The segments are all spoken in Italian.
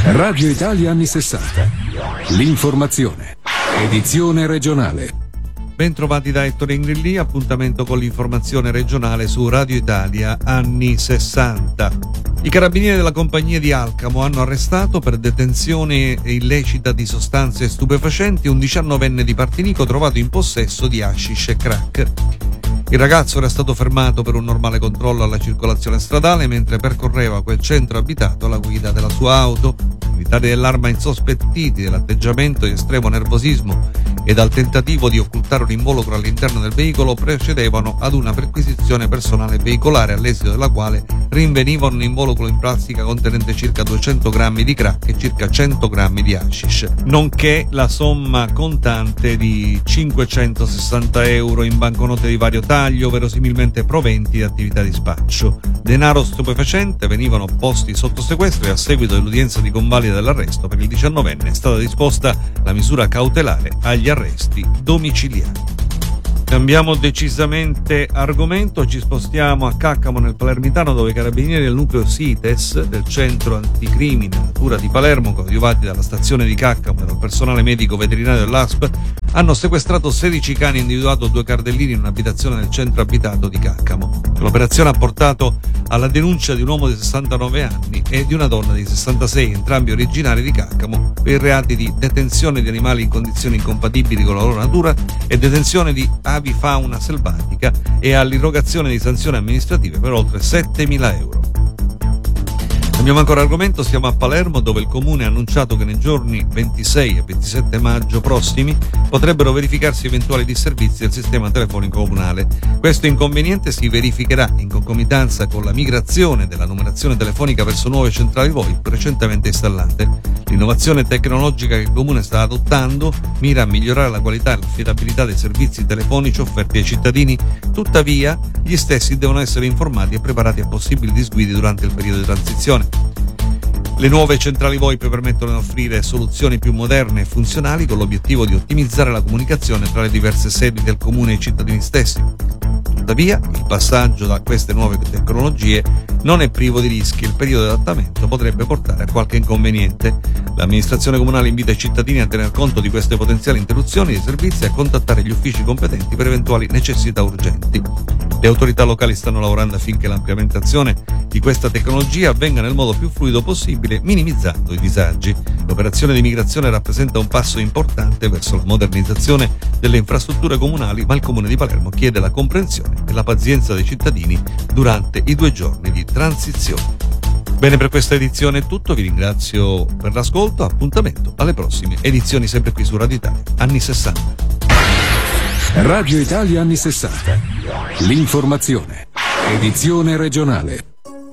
Radio Italia anni 60. L'informazione. Edizione regionale. Bentrovati da Ettore Ingrilli, appuntamento con l'informazione regionale su Radio Italia anni 60. I carabinieri della compagnia di Alcamo hanno arrestato per detenzione illecita di sostanze stupefacenti un 19enne di Partinico trovato in possesso di hashish e crack. Il ragazzo era stato fermato per un normale controllo alla circolazione stradale mentre percorreva quel centro abitato alla guida della sua auto. I militari dell'arma insospettiti dell'atteggiamento di estremo nervosismo e dal tentativo di occultare un involucro all'interno del veicolo procedevano ad una perquisizione personale veicolare all'esito della quale rinvenivano un involucro in plastica contenente circa 200 grammi di crack e circa 100 grammi di hashish, nonché la somma contante di 560 euro in banconote di vario taglio, verosimilmente proventi di attività di spaccio. Denaro stupefacente venivano posti sotto sequestro e a seguito dell'udienza di convalida dell'arresto per il 19enne è stata disposta la misura cautelare agli arresti domiciliari. Cambiamo decisamente argomento, ci spostiamo a Caccamo nel Palermitano dove i carabinieri del nucleo SITES del centro anticrimine Natura di Palermo, coadiuvati dalla stazione di Caccamo e dal personale medico veterinario dell'ASP, hanno sequestrato 16 cani e individuato 2 cardellini in un'abitazione del centro abitato di Caccamo. L'operazione ha portato alla denuncia di un uomo di 69 anni e di una donna di 66, entrambi originari di Caccamo, per i reati di detenzione di animali in condizioni incompatibili con la loro natura e detenzione di avifauna selvatica e all'irrogazione di sanzioni amministrative per oltre 7.000 euro. Cambiamo ancora argomento, siamo a Palermo dove il comune ha annunciato che nei giorni 26 e 27 maggio prossimi potrebbero verificarsi eventuali disservizi del sistema telefonico comunale. Questo inconveniente si verificherà in concomitanza con la migrazione della numerazione telefonica verso nuove centrali VoIP recentemente installate. L'innovazione tecnologica che il comune sta adottando mira a migliorare la qualità e l'affidabilità dei servizi telefonici offerti ai cittadini, tuttavia gli stessi devono essere informati e preparati a possibili disguidi durante il periodo di transizione. Le nuove centrali VoIP permettono di offrire soluzioni più moderne e funzionali con l'obiettivo di ottimizzare la comunicazione tra le diverse sedi del comune e i cittadini stessi. Tuttavia, il passaggio da queste nuove tecnologie non è privo di rischi e il periodo di adattamento potrebbe portare a qualche inconveniente. L'amministrazione comunale invita i cittadini a tener conto di queste potenziali interruzioni dei servizi e a contattare gli uffici competenti per eventuali necessità urgenti. Le autorità locali stanno lavorando affinché l'implementazione di questa tecnologia avvenga nel modo più fluido possibile, minimizzando i disagi. L'operazione di migrazione rappresenta un passo importante verso la modernizzazione delle infrastrutture comunali, ma il Comune di Palermo chiede la comprensione e la pazienza dei cittadini durante i 2 giorni di transizione. Bene, per questa edizione è tutto, vi ringrazio per l'ascolto, appuntamento alle prossime edizioni sempre qui su Radio Italia anni 60. Radio Italia anni 60. L'informazione. Edizione regionale.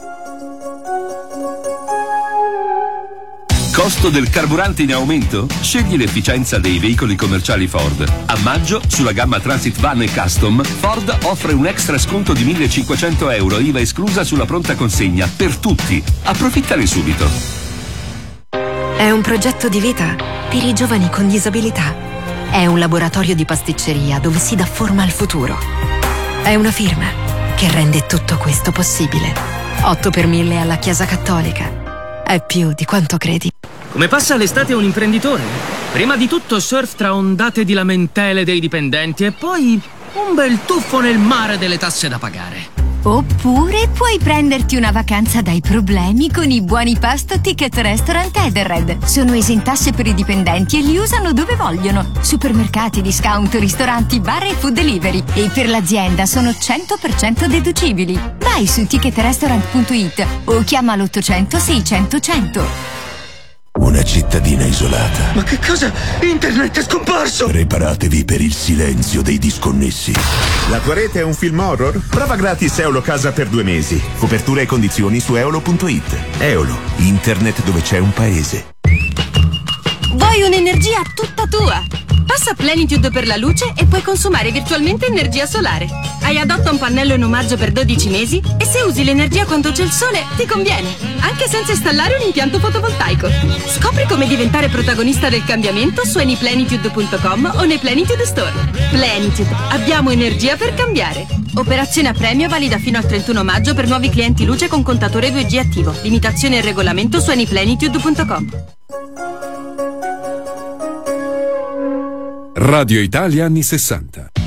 Costo del carburante in aumento? Scegli l'efficienza dei veicoli commerciali Ford. A maggio, sulla gamma Transit Van e Custom, Ford offre un extra sconto di 1.500 euro, IVA esclusa sulla pronta consegna, per tutti. Approfittane subito. È un progetto di vita per i giovani con disabilità. È un laboratorio di pasticceria dove si dà forma al futuro. È una firma che rende tutto questo possibile. 8 per 1000 alla Chiesa Cattolica. È più di quanto credi. Come passa l'estate un imprenditore? Prima di tutto surf tra ondate di lamentele dei dipendenti e poi un bel tuffo nel mare delle tasse da pagare. Oppure puoi prenderti una vacanza dai problemi con i buoni pasto Ticket Restaurant Edenred. Sono esentasse per i dipendenti e li usano dove vogliono. Supermercati, discount, ristoranti, bar e food delivery. E per l'azienda sono 100% deducibili. Vai su ticketrestaurant.it o chiama l'800 600 100. Una cittadina isolata. Ma che cosa? Internet è scomparso! Preparatevi per il silenzio dei disconnessi. La tua rete è un film horror? Prova gratis Eolo Casa per 2 mesi. Copertura e condizioni su eolo.it. Eolo, internet dove c'è un paese. Vuoi un'energia tutta tua? Passa Plenitude per la luce e puoi consumare virtualmente energia solare. Hai Adotta un pannello in omaggio per 12 mesi e se usi l'energia quando c'è il sole ti conviene, anche senza installare un impianto fotovoltaico. Scopri come diventare protagonista del cambiamento su anyplenitude.com o nei Plenitude Store. Plenitude, abbiamo energia per cambiare. Operazione a premio valida fino al 31 maggio per nuovi clienti luce con contatore 2G attivo. Limitazioni e regolamento su anyplenitude.com. Radio Italia anni 60.